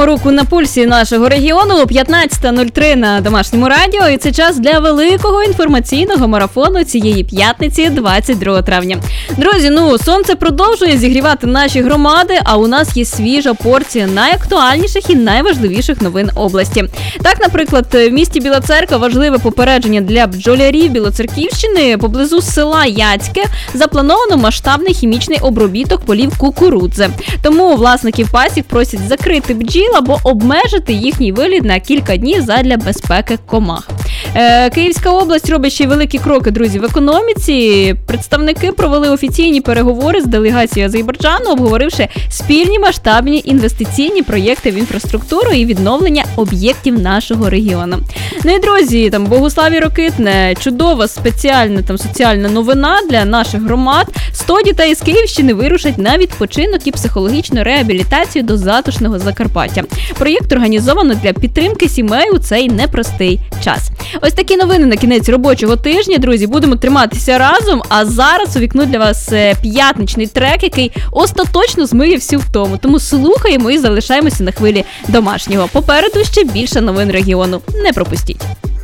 Тримаємо руку на пульсі нашого регіону. 15:03 на Домашньому радіо. І це час для великого інформаційного марафону цієї п'ятниці, 22 травня. Друзі, сонце продовжує зігрівати наші громади, а у нас є свіжа порція найактуальніших і найважливіших новин області. Так, наприклад, в місті Біла Церква важливе попередження для бджолярів Білоцерківщини. Поблизу села Яцьке заплановано масштабний хімічний обробіток полів кукурудзи. Тому власників пасік просять закрити бджіл або обмежити їхній виліт на кілька днів задля безпеки комах. Київська область робить ще великі кроки, друзі, в економіці. Представники провели офіційні переговори з делегацією Азербайджану, обговоривши спільні масштабні інвестиційні проєкти в інфраструктуру і відновлення об'єктів нашого регіону. І, друзі, Богуславі Рокитне, чудова спеціальна соціальна новина для наших громад. 100 дітей з Київщини вирушать на відпочинок і психологічну реабілітацію до затишного Закарпаття. Проєкт організовано для підтримки сімей у цей непростий час. Ось такі новини на кінець робочого тижня, друзі. Будемо триматися разом, а зараз увікну для вас п'ятничний трек, який остаточно змиє всю втому. Тому слухаємо і залишаємося на хвилі домашнього. Попереду ще більше новин регіону. Не пропустіть.